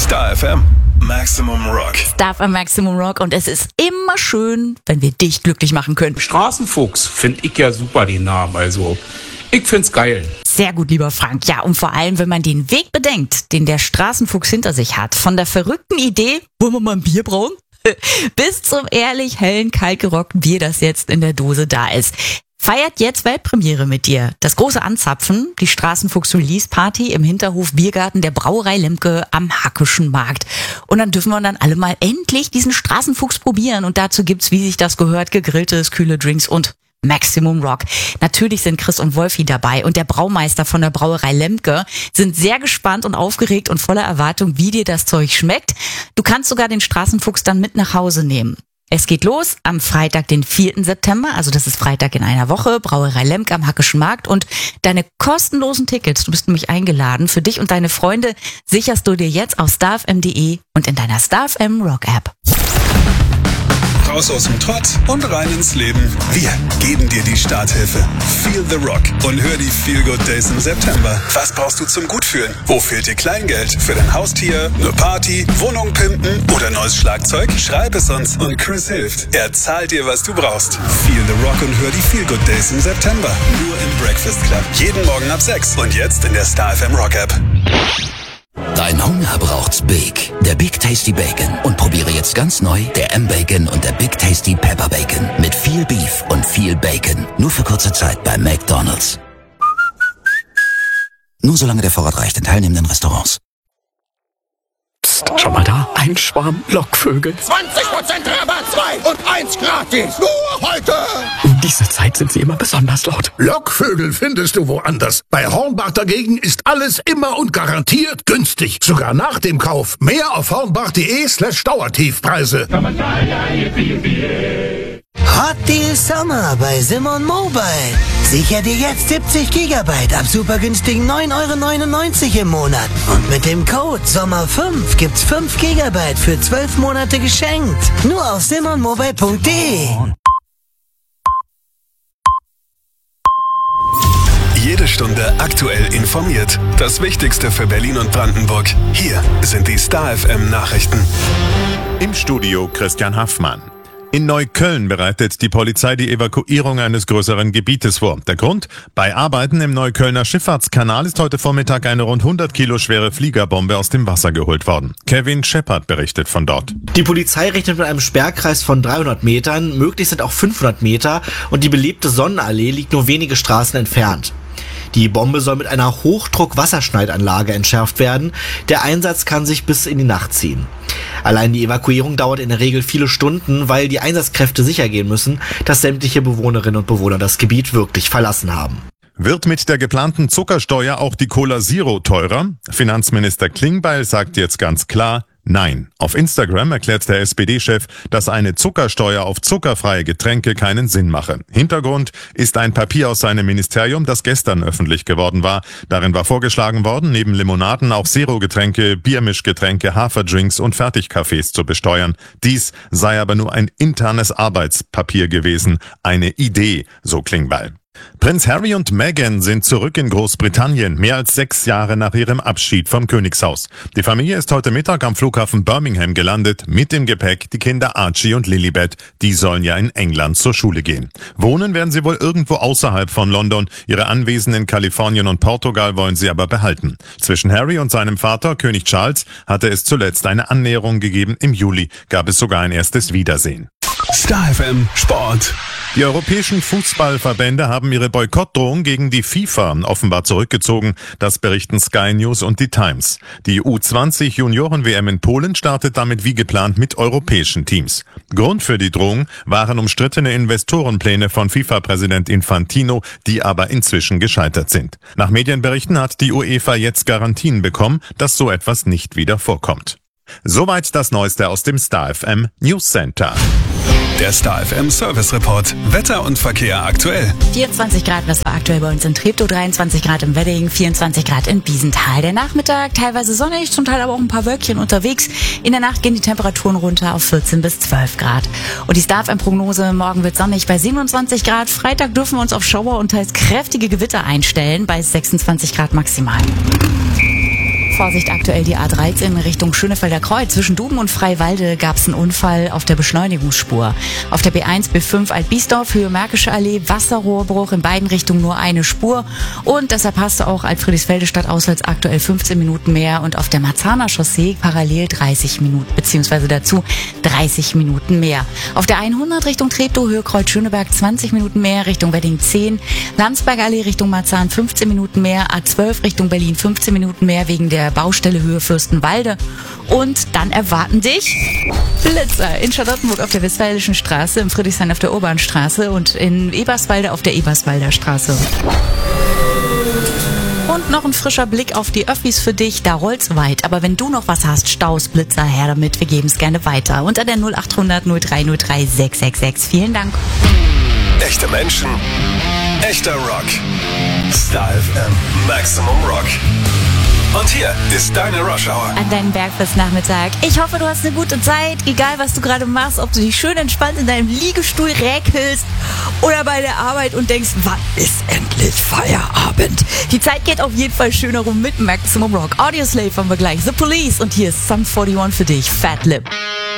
Star FM Maximum Rock. Star FM Maximum Rock und es ist immer schön, wenn wir dich glücklich machen können. Straßenfuchs finde ich ja super, den Namen. Also, ich find's geil. Sehr gut, lieber Frank. Ja, und vor allem, wenn man den Weg bedenkt, den der Straßenfuchs hinter sich hat. Von der verrückten Idee, wollen wir mal ein Bier brauen? Bis zum ehrlich hellen, kalt gerockten Bier, das jetzt in der Dose da ist. Feiert jetzt Weltpremiere mit dir. Das große Anzapfen, die Straßenfuchs-Release-Party im Hinterhof Biergarten der Brauerei Lemke am Hackischen Markt. Und dann dürfen wir dann alle mal endlich diesen Straßenfuchs probieren. Und dazu gibt's, wie sich das gehört, gegrilltes, kühle Drinks und Maximum Rock. Natürlich sind Chris und Wolfi dabei und der Braumeister von der Brauerei Lemke sind sehr gespannt und aufgeregt und voller Erwartung, wie dir das Zeug schmeckt. Du kannst sogar den Straßenfuchs dann mit nach Hause nehmen. Es geht los am Freitag, den 4. September, also das ist Freitag in einer Woche, Brauerei Lemke am Hackischen Markt und deine kostenlosen Tickets, du bist nämlich eingeladen, für dich und deine Freunde sicherst du dir jetzt auf starfm.de und in deiner Star FM Rock App. Raus aus dem Trott und rein ins Leben. Wir geben dir die Starthilfe. Feel the Rock und hör die Feel Good Days im September. Was brauchst du zum Gutfühlen? Wo fehlt dir Kleingeld? Für dein Haustier, eine Party, Wohnung pimpen oder neues Schlagzeug? Schreib es uns und Chris hilft. Er zahlt dir, was du brauchst. Feel the Rock und hör die Feel Good Days im September. Nur im Breakfast Club. Jeden Morgen ab 6 und jetzt in der Star FM Rock App. Dein Hunger braucht's Big. Der Big Tasty Bacon. Und probiere jetzt ganz neu der M-Bacon und der Big Tasty Pepper Bacon. Mit viel Beef und viel Bacon. Nur für kurze Zeit bei McDonald's. Nur solange der Vorrat reicht in teilnehmenden Restaurants. Psst, schau mal da. Ein Schwarm Lockvögel. 20% Rabatt, 2 und 1 gratis. Nur heute. Um diese Zeit sind sie immer besonders laut. Lockvögel findest du woanders. Bei Hornbach dagegen ist alles immer und garantiert günstig. Sogar nach dem Kauf. Mehr auf hornbach.de/Dauertiefpreise. Hot Deal Sommer bei Simon Mobile. Sicher dir jetzt 70 GB ab super günstigen 9,99 € im Monat. Und mit dem Code SOMMER5 gibt's 5 GB für 12 Monate geschenkt. Nur auf simonmobile.de. Jede Stunde aktuell informiert. Das Wichtigste für Berlin und Brandenburg. Hier sind die Star FM Nachrichten. Im Studio Christian Haffmann. In Neukölln bereitet die Polizei die Evakuierung eines größeren Gebietes vor. Der Grund? Bei Arbeiten im Neuköllner Schifffahrtskanal ist heute Vormittag eine rund 100 Kilo schwere Fliegerbombe aus dem Wasser geholt worden. Kevin Shepard berichtet von dort. Die Polizei rechnet mit einem Sperrkreis von 300 Metern, möglich sind auch 500 Meter und die belebte Sonnenallee liegt nur wenige Straßen entfernt. Die Bombe soll mit einer Hochdruck-Wasserschneidanlage entschärft werden. Der Einsatz kann sich bis in die Nacht ziehen. Allein die Evakuierung dauert in der Regel viele Stunden, weil die Einsatzkräfte sichergehen müssen, dass sämtliche Bewohnerinnen und Bewohner das Gebiet wirklich verlassen haben. Wird mit der geplanten Zuckersteuer auch die Cola Zero teurer? Finanzminister Klingbeil sagt jetzt ganz klar, nein. Auf Instagram erklärt der SPD-Chef, dass eine Zuckersteuer auf zuckerfreie Getränke keinen Sinn mache. Hintergrund ist ein Papier aus seinem Ministerium, das gestern öffentlich geworden war. Darin war vorgeschlagen worden, neben Limonaden auch Zero-Getränke, Biermischgetränke, Haferdrinks und Fertigkaffees zu besteuern. Dies sei aber nur ein internes Arbeitspapier gewesen, eine Idee, so Klingbeil. Prinz Harry und Meghan sind zurück in Großbritannien, mehr als 6 Jahre nach ihrem Abschied vom Königshaus. Die Familie ist heute Mittag am Flughafen Birmingham gelandet, mit im Gepäck die Kinder Archie und Lilibet. Die sollen ja in England zur Schule gehen. Wohnen werden sie wohl irgendwo außerhalb von London. Ihre Anwesen in Kalifornien und Portugal wollen sie aber behalten. Zwischen Harry und seinem Vater, König Charles, hatte es zuletzt eine Annäherung gegeben. Im Juli gab es sogar ein erstes Wiedersehen. Star FM Sport. Die europäischen Fußballverbände haben ihre Boykottdrohung gegen die FIFA offenbar zurückgezogen. Das berichten Sky News und die Times. Die U20 Junioren-WM in Polen startet damit wie geplant mit europäischen Teams. Grund für die Drohung waren umstrittene Investorenpläne von FIFA-Präsident Infantino, die aber inzwischen gescheitert sind. Nach Medienberichten hat die UEFA jetzt Garantien bekommen, dass so etwas nicht wieder vorkommt. Soweit das Neueste aus dem Star FM News Center. Der Star FM Service Report. Wetter und Verkehr aktuell. 24 Grad, das war aktuell bei uns in Treptow, 23 Grad im Wedding, 24 Grad in Biesenthal. Der Nachmittag teilweise sonnig, zum Teil aber auch ein paar Wölkchen unterwegs. In der Nacht gehen die Temperaturen runter auf 14 bis 12 Grad. Und die Star FM Prognose, morgen wird sonnig bei 27 Grad. Freitag dürfen wir uns auf Schauer und teils kräftige Gewitter einstellen bei 26 Grad maximal. Vorsicht, aktuell die A13 in Richtung Schönefelder Kreuz. Zwischen Duben und Freiwalde gab es einen Unfall auf der Beschleunigungsspur. Auf der B1 B5 Altbiesdorf, Höhe Märkische Allee, Wasserrohrbruch, in beiden Richtungen nur eine Spur. Und deshalb hast du auch Altfriedrichsfelde stadtauswärts aktuell 15 Minuten mehr. Und auf der Marzahner Chaussee parallel 30 Minuten, beziehungsweise dazu 30 Minuten mehr. Auf der 100 Richtung Treptow, Höhe Kreuz Schöneberg 20 Minuten mehr, Richtung Wedding 10. Landsbergallee Richtung Marzahn 15 Minuten mehr. A12 Richtung Berlin 15 Minuten mehr wegen der Baustelle Höhe Fürstenwalde. Und dann erwarten dich Blitzer in Charlottenburg auf der Westfälischen Straße, in Friedrichshain auf der Urbanstraße und in Eberswalde auf der Eberswalder Straße. Und noch ein frischer Blick auf die Öffis für dich, da rollt's weit. Aber wenn du noch was hast, Staus, Blitzer, her damit, wir geben's gerne weiter. Unter der 0800 0303 666. Vielen Dank. Echte Menschen, echter Rock. Star FM, Maximum Rock. Und hier ist deine Rush Hour. An deinem Bergfestnachmittag. Ich hoffe, du hast eine gute Zeit, egal was du gerade machst, ob du dich schön entspannt in deinem Liegestuhl räkelst oder bei der Arbeit und denkst, wann ist endlich Feierabend? Die Zeit geht auf jeden Fall schön herum mit Maximum Rock. Audioslave haben wir gleich, The Police und hier ist Sum 41 für dich, Fat Lip.